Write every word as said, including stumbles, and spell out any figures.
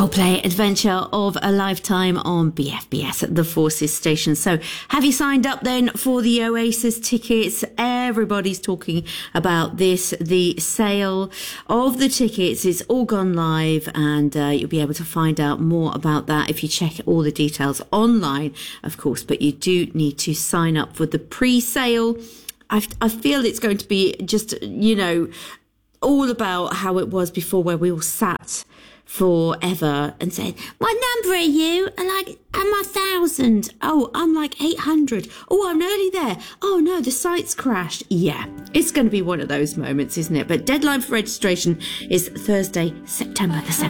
Coldplay Adventure of a Lifetime on B F B S at the Forces Station. So have you signed up then for the Oasis tickets? Everybody's talking about this. The sale of the tickets is all gone live, and uh, you'll be able to find out more about that if you check all the details online, of course, but you do need to sign up for the pre-sale. I, I feel it's going to be just, you know, all about how it was before, where we all sat forever and said, what number are you? And like, I'm a thousand. Oh, I'm like eight hundred. Oh, I'm nearly there. Oh no, the site's crashed. Yeah, it's going to be one of those moments, isn't it? But deadline for registration is Thursday, September the seventh.